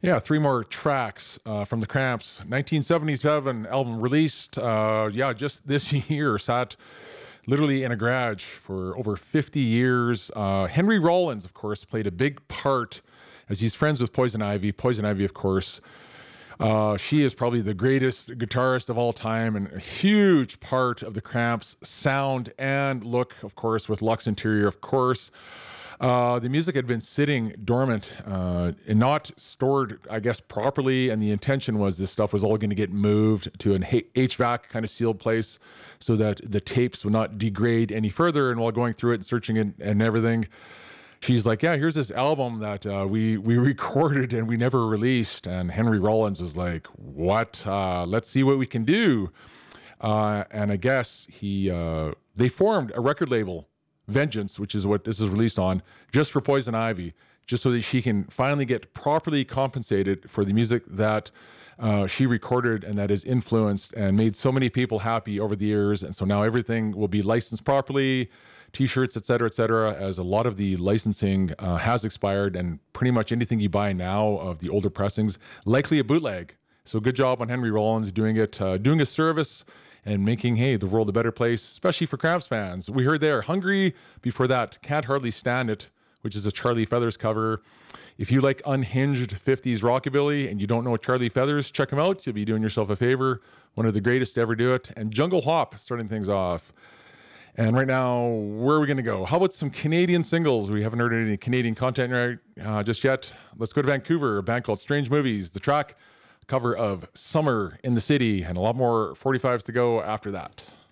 Yeah, three more tracks from the Cramps. 1977 album released, just this year. Sat literally in a garage for over 50 years. Henry Rollins, of course, played a big part as he's friends with Poison Ivy. Poison Ivy, of course, she is probably the greatest guitarist of all time and a huge part of the Cramps' sound and look, of course, with Lux Interior, of course. The music had been sitting dormant and not stored, I guess, properly. And the intention was this stuff was all going to get moved to an HVAC kind of sealed place so that the tapes would not degrade any further. And while going through it and searching it and everything, she's like, yeah, here's this album that we recorded and we never released. And Henry Rollins was like, what? Let's see what we can do. And I guess they formed a record label, Vengeance, which is what this is released on, just for Poison Ivy, just so that she can finally get properly compensated for the music that she recorded and that has influenced and made so many people happy over the years. And so now everything will be licensed properly, t-shirts, et cetera, as a lot of the licensing has expired, and pretty much anything you buy now of the older pressings, likely a bootleg. So good job on Henry Rollins doing it, doing a service and making, the world a better place, especially for Cramps fans. We heard there, Hungry. Before that, Can't Hardly Stand It, which is a Charlie Feathers cover. If you like unhinged 50s rockabilly and you don't know Charlie Feathers, check him out. You'll be doing yourself a favor. One of the greatest to ever do it. And Jungle Hop starting things off. And right now, where are we going to go? How about some Canadian singles? We haven't heard any Canadian content just yet. Let's go to Vancouver, a band called Strange Movies. The track, cover of Summer in the City, and a lot more 45s to go after that.